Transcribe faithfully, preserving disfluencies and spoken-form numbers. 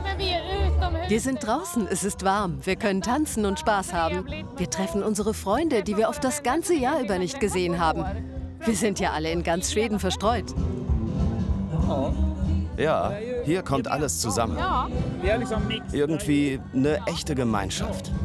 Wir sind draußen, es ist warm, wir können tanzen und Spaß haben. Wir treffen unsere Freunde, die wir oft das ganze Jahr über nicht gesehen haben. Wir sind ja alle in ganz Schweden verstreut. Ja, hier kommt alles zusammen. Irgendwie eine echte Gemeinschaft.